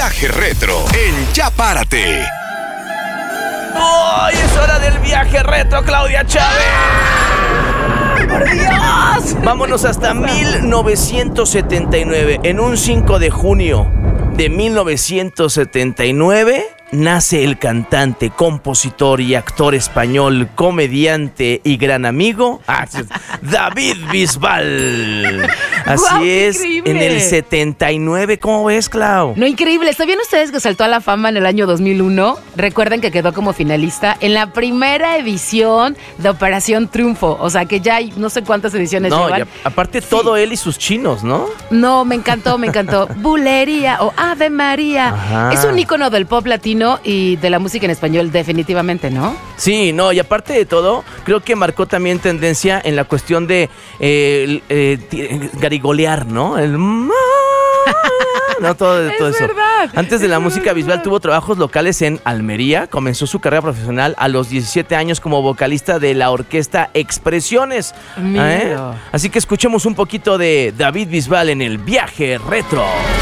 viaje retro en Ya Párate. ¡Hoy es hora del viaje retro, Claudia Chávez! ¡Por Dios! Vámonos hasta 1979. En un 5 de junio de 1979 nace el cantante, compositor y actor español, comediante y gran amigo, David Bisbal. Así ¡Guau, qué es, increíble! en el 79. ¿Cómo ves, Clau? No, increíble. ¿Sabían ustedes que saltó a la fama en el año 2001? Recuerden que quedó como finalista en la primera edición de Operación Triunfo. O sea, que ya hay no sé cuántas ediciones No, llevan. y aparte todo él y sus chinos, ¿no? No, me encantó, me encantó. Bulería o Ave María. Ajá. Es un ícono del pop latino y de la música en español, definitivamente, ¿no? Sí, no, y aparte de todo, creo que marcó también tendencia en la cuestión de garigolear, ¿no? No, todo Es eso. verdad, Antes de es la música verdad. visual tuvo trabajos locales en Almería. Comenzó su carrera profesional a los 17 años como vocalista de la orquesta Expresiones. Mira. Así que escuchemos un poquito de David Bisbal en el viaje retro.